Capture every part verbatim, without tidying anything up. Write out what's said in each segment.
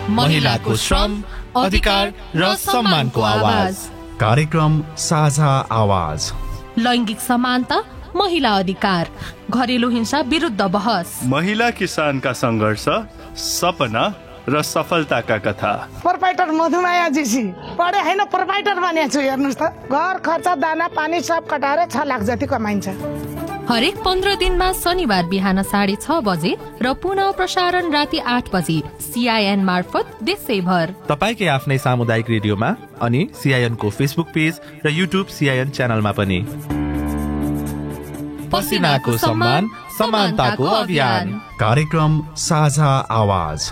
महिलाको श्रम, अधिकार र सम्मानको आवाज। कार्यक्रम साझा आवाज। लैंगिक समानता, महिला अधिकार, घरेलु हिंसा विरुद्ध बहस, महिला किसानका सङ्घर्ष, सपना र सफलताका कथा। प्रोपाइटर मधुमाया जीसी पढे हैन, प्रोपाइटर बनेको छु। हेर्नुस् त, घर खर्च, दाना पानी सब कटाएर छ लाख जति कमाइन्छ। हरेक पन्ध्र दिनमा शनिबार बिहान साढे छ बजे र पुनः प्रसारण राति आठ बजे सीआईएन मार्फत देशैभर। तपाईकै आफ्नै सामुदायिक रेडियोमा अनि सीआईएन को फेसबुक पेज र युट्युब सीआईएन च्यानलमा पनि। पसिनाको सम्मान, समानताको अभियान। कार्यक्रम साझा आवाज।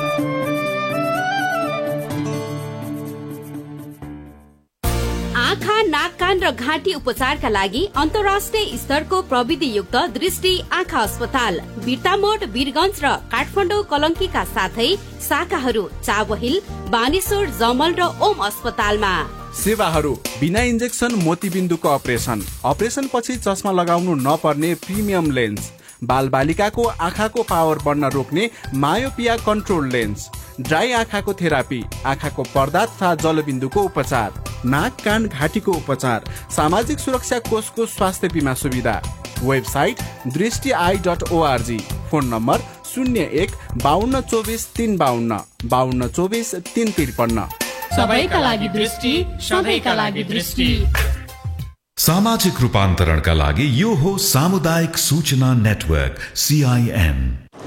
आँखा, नाक, कान र घाँटी उपचारका लागि अन्तर्राष्ट्रिय स्तरको प्रविधि युक्त दृष्टि आँखा अस्पताल बिर्तामोड, वीरगञ्ज र काठमाडौँ कलङ्कीका साथै शाखाहरू चाबहिल, बानेश्वर, जमल र ओम अस्पतालमा। सेवाहरू बिना इन्जेक्सन मोतीबिन्दुको अपरेसन, अपरेसन पछि चस्मा लगाउनु नपर्ने प्रिमियम लेन्स, बाल बालिकाको आँखाको पावर बढ्न रोक्ने मायोपिया कन्ट्रोल लेन्स, ड्राई आँखाको थेरापी, आँखाको पर्दा तथा जलबिन्दुको उपचार, नाक, कान, घाँटीको उपचार, सामाजिक सुरक्षा कोषको स्वास्थ्य बिमा सुविधा। वेबसाइट दृष्टि I dot ORG. Phone number शून्य एक बाहन्न चौबिस तीन बाहन्न बाहन्न चौबिस तीन त्रिपन्न। सबैका लागि दृष्टि, सबैका लागि दृष्टि। सामाजिक रूपान्तरणका लागि यो हो सामुदायिक सूचना नेटवर्क सीआईएन।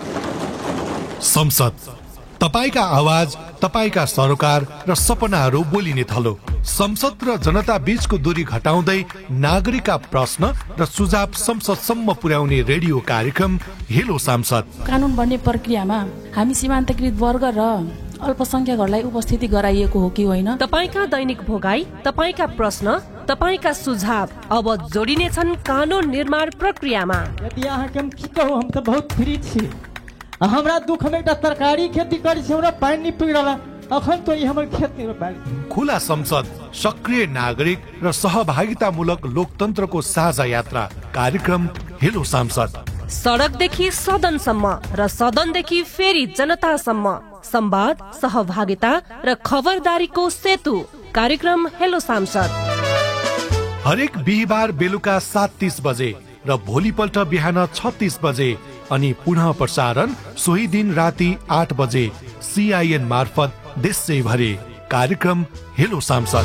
संसद, तपाईका आवाज, तपाईका सरोकार र सपनाहरू बोलिने थलो। संसद र जनता बीचको दूरी घटाउँदै नागरिकका प्रश्न र सुझाव संसदसम्म पुर्याउने रेडियो कार्यक्रम हेलो सांसद। कानून बन्ने प्रक्रियामा हामी सीमान्तकृत वर्ग र अल्पसंख्यकहरूलाई उपस्थिति गराइएको हो कि होइन? तपाईका दैनिक भोगाई, तपाईका प्रश्न, तपाईका सुझाव अब जोडिने छन् कानून निर्माण प्रक्रियामा। यदि अहाँ के हम की कहू, हम त बहुत फ्री छी। हमरा दुख में एकटा तरकारी खेती करी छी, हमरा पानी नि पिरला, अखन तो ई हमर खेत में बाली। खुला संसद, सक्रिय नागरिक र सहभागितामूलक लोकतन्त्रको साझा यात्रा कार्यक्रम हेलो सांसद। सडकदेखि सदनसम्म र सदनदेखि फेरि जनतासम्म संवाद, सहभागिता र खबरदारीको सेतु कार्यक्रम हेलो सांसद। हरेक बिहिबार बेलुका सात तीस बजे र भोलिपल्ट बिहान छत्तीस बजे अनि पुनः प्रसारण सोही दिन राति आठ बजे सीआईएन मार्फत देशैभरि कार्यक्रम हेलो सांसद।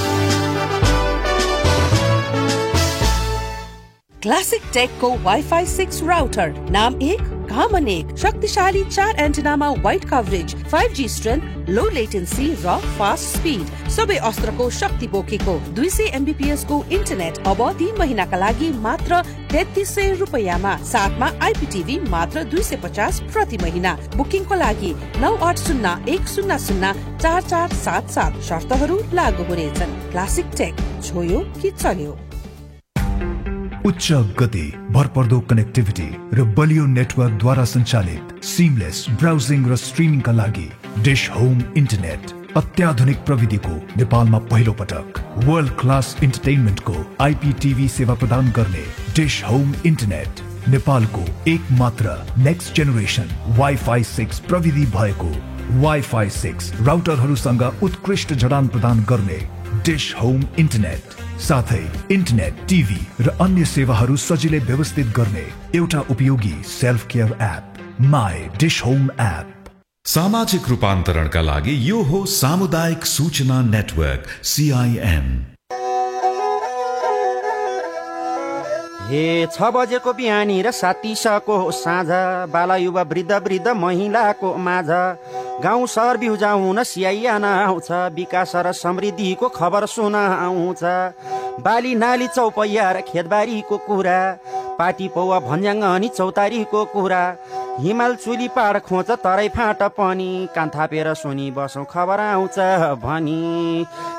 क्लासिक टेक को वाईफाई सिक्स राउटर, नाम एक काम अनेक, शक्तिशाली चार एन्टेनामा wide coverage, five G strength, लो लेटेन्सी र फास्ट स्पिड, सबै अस्त्रको शक्ति बोकेको दुई सय एमबीपीएस को इन्टरनेट अब तीन महिनाका लागि मात्र तेत्तीस सय रुपियाँमा, साथमा आइपीटीभी मात्र दुई सय पचास प्रति महिना। बुकिङको लागि नौ आठ शून्य एक शून्य शून्य चार चार सात सात। शर्तहरू लागू हुनेछन्। क्लासिक टेक, छोयो कि चल्यो। उच्च गति, भरपर्दो कनेक्टिभिटी र बलियो नेटवर्कद्वारा सञ्चालित सिमलेस ब्राउजिङ र स्ट्रिमिङका लागि डिश होम इन्टरनेट अत्याधुनिक प्रविधिको नेपालमा पहिलो पटक वर्ल्ड क्लास इन्टरटेनमेन्टको आइपीटीभी सेवा प्रदान गर्ने डिश होम इन्टरनेट नेपालको एक मात्र नेक्स्ट जेनेरेसन वाइफाई सिक्स प्रविधि भएको वाइफाई सिक्स राउटरहरूसँग उत्कृष्ट जडान प्रदान गर्ने डिश होम इन्टरनेट, साथै इन्टरनेट, टिभी र अन्य सेवाहरू सजिलै व्यवस्थित गर्ने एउटा उपयोगी self care app my dish home app. सामाजिक रूपान्तरणका लागि यो हो सामुदायिक सूचना नेटवर्क सीआईएन। हे छ बजेको बिहानी र सातीसको साँझ, बाला युवा वृद्ध वृद्ध महिलाको माझ, गाउँ सहर बिउजा हुन सिआइएन आउँछ, विकास र समृद्धिको खबर सुन आउँछ, बाली नाली चौपैया र खेतबारीको कुरा, पाटी पौवा भन्ज्याङ अनि चौतारीको कुरा, हिमाल चुली पाड खोज तराई फाँट पनि, कान थापेर सुनि बसौँ खबर आउँछ भनी।